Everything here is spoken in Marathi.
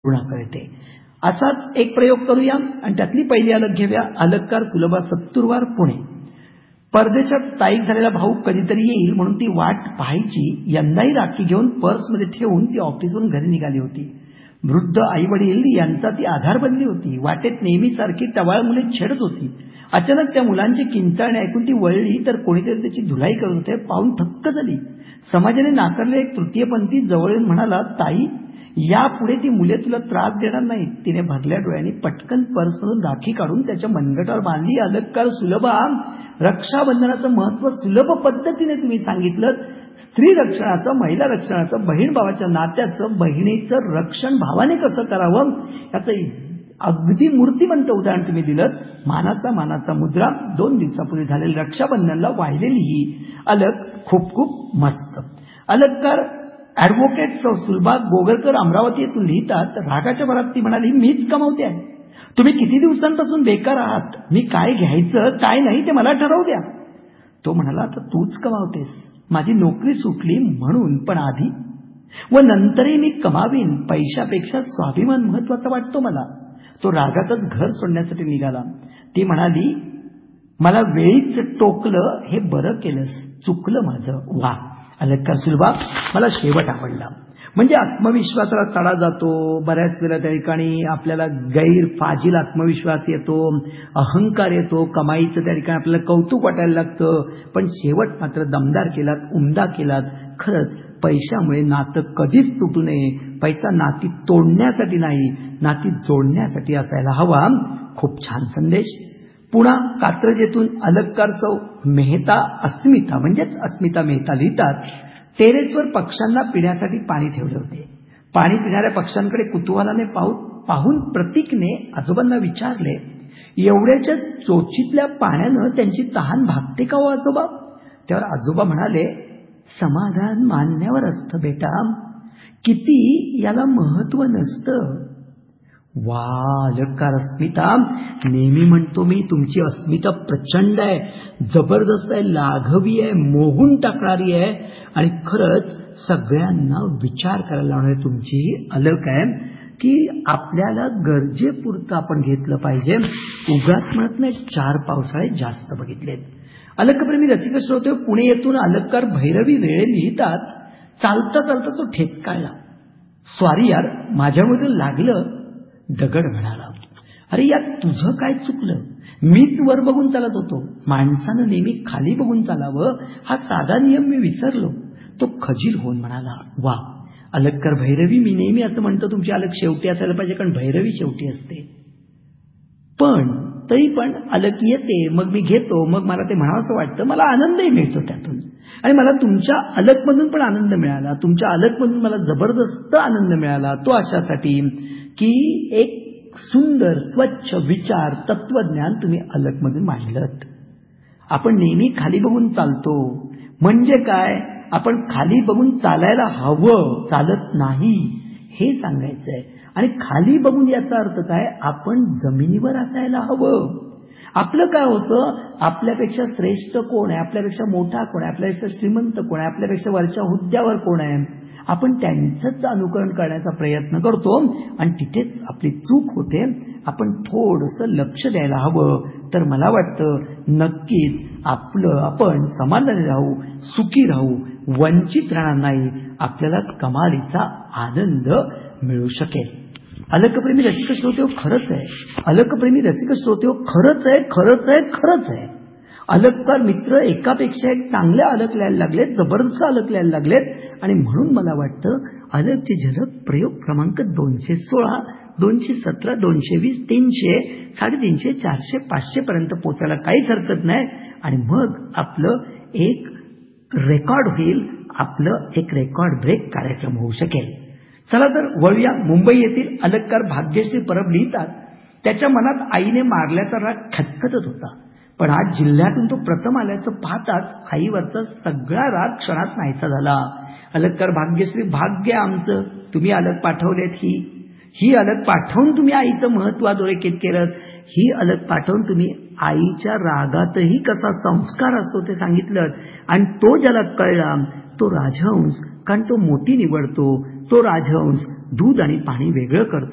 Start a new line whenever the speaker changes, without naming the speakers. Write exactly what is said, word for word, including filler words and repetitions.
पूर्ण कळते. असाच एक प्रयोग करूया आणि त्यातली पहिली अलग घेऊया. अलंकार सुलभा सत्तुरवार पुणे. परदेशात स्थायिक झालेला भाऊ कधीतरी येईल म्हणून ती वाट पाहायची. यंदाही राखी घेऊन पर्समध्ये ठेवून ती ऑफिसवरून घरी निघाली होती. वृद्ध आई वडील यांचा ती आधार बनली होती. वाटेत नेहमीसारखी टवाळ मुले छेडत होती. अचानक त्या मुलांची किंचाळणे ऐकून ती वळली तर कोणीतरी त्याची धुलाई करत होते. पाहून थक्क झाली. समाजाने नाकारले एक तृतीयपंथी जवळ येऊन म्हणाला, ताई यापुढे ती मुले तुला त्रास देणार नाहीत. तिने भरल्या डोळ्यांनी पटकन पर्समधून राखी काढून त्याच्या मनगटावर बांधली. अलंकार सुलभा रक्षाबंधनाचं महत्व सुलभ पद्धतीने तुम्ही सांगितलं. स्त्री रक्षणाचं, महिला रक्षणाचं, बहीण भावाच्या नात्याचं, बहिणीचं रक्षण भावाने कसं करावं याचं अगदी मूर्तिमंत उदाहरण तुम्ही दिलं. मानाचा मानाचा मुद्रा दोन दिवसापूर्वी झालेली रक्षाबंधनला वाहिलेली ही अलग खूप खूप मस्त. अलंकार ॲडव्होकेट सौ सुलभा गोगरकर अमरावती येथून लिहितात. रागाच्या भरात ती म्हणाली, मीच कमावते आहे. तुम्ही किती दिवसांपासून बेकार आहात. मी काय घ्यायचं काय नाही ते मला ठरवू द्या. तो म्हणाला, आता तूच कमावतेस. माझी नोकरी सुटली म्हणून, पण आधी व नंतरही मी कमावीन. पैशापेक्षा स्वाभिमान महत्वाचा वाटतो मला. तो रागातच घर सोडण्यासाठी निघाला. ती म्हणाली, मला वेळीच टोकलं हे बरं केलंस. चुकलं माझं. वा अलंकार सुलभा मला शेवट आवडला. म्हणजे आत्मविश्वासाला तडा जातो. बऱ्याच वेळा त्या ठिकाणी आपल्याला गैर फाजील आत्मविश्वास येतो, अहंकार येतो, कमाईचं त्या ठिकाणी आपल्याला कौतुक वाटायला लागतं. पण शेवट मात्र दमदार केलात, उमदा केलात. खरंच पैशामुळे नातं कधीच तुटू नये. पैसा नाती तोडण्यासाठी नाही, नाती जोडण्यासाठी असायला हवा. खूप छान संदेश. पुन्हा कात्रजेतून अलंकार सौ मेहता अस्मिता म्हणजेच अस्मिता मेहता लिहितात. टेरेसवर पक्ष्यांना पिण्यासाठी पाणी ठेवले होते. पाणी पिणाऱ्या पक्ष्यांकडे कुतूहलाने पाहून प्रतीकने आजोबांना विचारले, एवढ्याच्या चोचीतल्या पाण्यानं त्यांची तहान भागते का हो आजोबा? त्यावर आजोबा म्हणाले, समाधान मानण्यावर असतं बेटा, किती याला महत्व नसतं. वा अलंकार अस्मिता. नेहमी म्हणतो मी तुमची अस्मिता प्रचंड आहे, जबरदस्त आहे, लाघवी आहे, मोहून टाकणारी आहे आणि खरंच सगळ्यांना विचार करायला लावणारी तुमची अलग आहे की आपल्याला गरजेपुरतं आपण घेतलं पाहिजे. उगाच म्हणत नाही चार पावसाळे जास्त बघितलेत. अलंकप्रेमी रसिक श्रोते, पुणे येथून अलंकार भैरवी वेळे लिहितात. चालता चालता तो ठेचकाळला. स्वारी यार, माझ्यामधून लागलं. दगड म्हणाला, अरे यात तुझं काय चुकलं? मीच वर बघून चालत होतो. माणसानं नेहमी खाली बघून चालावं हा साधा नियम मी विसरलो. तो खजील होऊन म्हणाला, वा अलंकार भैरवी, मी नेहमी असं म्हणतो तुमची अलग शेवटी असायला पाहिजे, कारण भैरवी शेवटी असते. पण तरी पण अलग येते, मग मी घेतो, मग मला ते म्हणावंसं वाटतं. मला आनंदही मिळतो त्यातून आणि मला तुमच्या अलगमधून पण आनंद मिळाला. तुमच्या अलगमधून मला जबरदस्त आनंद मिळाला. तो अशासाठी की एक सुंदर स्वच्छ विचार तत्वज्ञान तुम्ही अलगमधून मांडलं. आपण नेहमी खाली बघून चालतो म्हणजे काय? आपण खाली बघून चालायला हवं, चालत नाही हे सांगायचंय. आणि खाली बघून याचा अर्थ काय? आपण जमिनीवर असायला हवं. आपलं काय होतं, आपल्यापेक्षा श्रेष्ठ कोण आहे, आपल्यापेक्षा मोठा कोण आहे, आपल्यापेक्षा श्रीमंत कोण आहे, आपल्यापेक्षा वरच्या हुद्द्यावर कोण आहे, आपण त्यांचंच अनुकरण करण्याचा प्रयत्न करतो आणि तिथेच आपली चूक होते. आपण थोडंसं लक्ष द्यायला हवं. तर मला वाटतं नक्कीच आपलं आपण समाधानी राहू, सुखी राहू, वंचित राहणार नाही. आपल्याला कमालीचा आनंद मिळू शकेल. अलंकप्रेमी रसिक श्रोते, खरंच आहे. अलंकप्रेमी रसिक श्रोते, खरंच आहे, खरंच आहे, खरंच आहे. अलंकार मित्र एकापेक्षा एक चांगल्या अलग लिहायला लागलेत, जबरदस्त अलग लिहायला लागलेत. आणि म्हणून मला वाटतं अलगची झलक प्रयोग क्रमांक दोनशे सोळा, दोनशे सतरा, दोनशे वीस, तीनशे, साडेतीनशे, चारशे, पाचशे पर्यंत पोचायला काहीच हरकत नाही. आणि मग आपलं एक रेकॉर्ड होईल, आपलं एक रेकॉर्ड ब्रेक कार्यक्रम होऊ शकेल. चला तर वळूया. मुंबई येथील अलंकार भाग्यश्री परब लिहितात. त्याच्या मनात आईने मारल्याचा राग खटखटत होता. पण आज जिल्ह्यातून तो प्रथम आल्याचं पाहताच आईवरचा सगळा राग क्षणात नाहीसा झाला. अलंकार भाग्यश्री, भाग्य आमचं तुम्ही अलग पाठवलेत. ही ही अलग पाठवून तुम्ही आईचं महत्व अधोरेखित केलं. ही अलग पाठवून तुम्ही आईच्या रागातही कसा संस्कार असतो ते सांगितलं. आणि तो ज्याला कळला तो राजहंस, कारण तो मोती निवडतो, तो राजहंस दूध आणि पाणी वेगळं करतो.